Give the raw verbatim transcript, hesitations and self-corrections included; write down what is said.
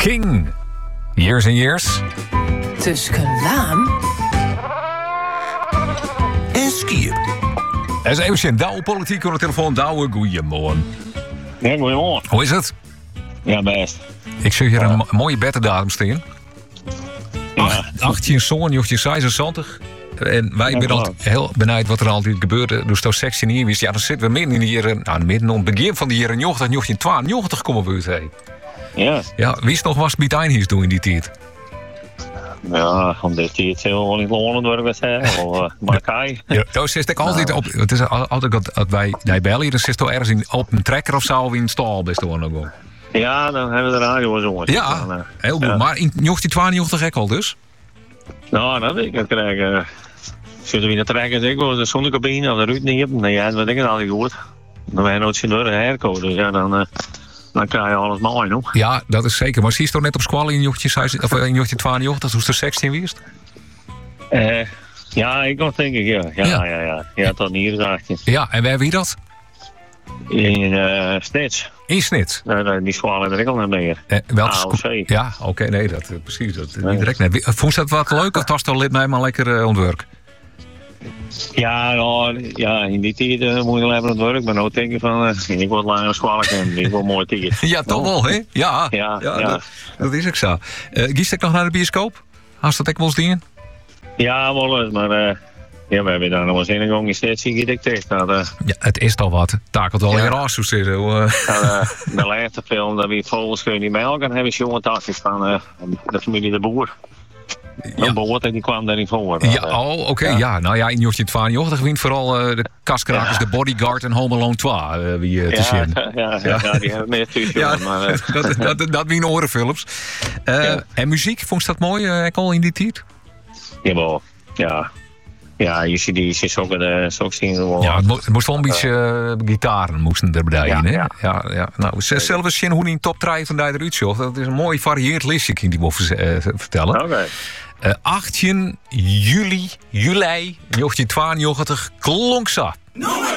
King. Years and years. Tussen Laan en Skiep. Er is even een Douwe politiek op de telefoon. Douwe, goeiemorgen. Ja, goeiemorgen. Hoe is het? Ja, best. Ik zie hier een mo- mooie beddendatum staan. Ja. achttien zoon, jochtje zesenzeventig. En wij Ja, zijn klopt. altijd heel benieuwd wat er altijd gebeurde. Dus dat zestien hier is. Ja, dan zitten we midden in de jaren, nou, midden op het begin van de jaren negentig, negentien tweeënnegentig komen we uit. Hey. Ja, Ja, wie is nog was met Einhies doen in die tijd? ja, omdat hij het heel niet lonen door was, hè. Of, uh, Markai. Ja. Zo zit ik altijd op. Het is al- altijd dat dat wij bij bellen. Dan zit je ergens in, op een trekker of zo of in een stal best wel nog wel. Ja, dan hebben we de radio jongens. Ja, Dan, uh, heel goed. ja. Maar in negentien tweeënnegentig ook al dus. Nou, dat weet ik. Ik krijg... Uh, Zullen we in de trekkers, ik was de zonnecabine of de ruit niet hebben. Nee, ja, dat denk ik al niet goed. Dan ben je nooit zien door de herko. Dus ja, dan, uh, dan krijg je alles mooi, nog. Ja, dat is zeker. Maar zie je toch net op squal in negentien zesenzestig of in negentien tweeënnegentig toen er zestien was? Uh, ja, ik was denk ik, ja. Ja, Ja. ja, ja. ja. Ja, tot hier zag Ja, en waar hebben we dat? In uh, Snits. In Snit. Uh, die school er ook nog meer. Eh, welke A O C. sco- Ja, oké, nee, dat, eh, precies. Dat, niet direct. Nee. Wie- Vond je dat wat leuk of was het al lid mij maar lekker uh, ontwerk? Ja, nou, ja, in die tijd uh, moet je wel even aan het werk. Maar nou denk ik van, uh, ik word langer schwalk en ik word mooi tijd. Ja, toch Oh. wel, hè? Ja, Ja, ja. Dat, dat is ook zo. Uh, Giest ik nog naar de bioscoop? Hast dat ik wel eens dingen? Ja, wel eens, maar uh, ja, we hebben daar nog eens in een gang in steeds zie ik tegen. Dat, uh, Ja, het is toch wat. Takelt wel Ja. in raas, zo zit zo. Uh. dat, uh, de laatste film, dat we vogels kun je niet melken. En hebben ze jonge takjes van uh, de familie De Boer. Ja. Een boer, en die kwam daarin voor. Ja, Dat, uh, oh, oké. ja. ja. Nou ja, in negentien tweeënnegentig wint vooral uh, de kaskrakers, de Bodyguard en Home Alone twee. Uh, wie uh, te ja, zien. ja, ja, ja, ja, die hebben meer tussen. Ja, maar, uh, dat, dat, dat, dat wien orenfilms. Uh, Ja. En muziek, vond je dat mooi? Uh, ik al in die tijd? jawel, ja. Ja, je ziet die is ook de zo zien gewoon. Ja, het, mo- het moest wel een beetje uh, gitaren moesten erbij Ja, in, hè? ja. Ja, ja. Nou, z- zelf eens zien hoe die top drie van de eruit zocht. Dat is een mooi varieerd listje, kan ik die wel verze- uh, vertellen. Oké. Uh, achttien juli, juli negentien tweeënnegentig klonk ze.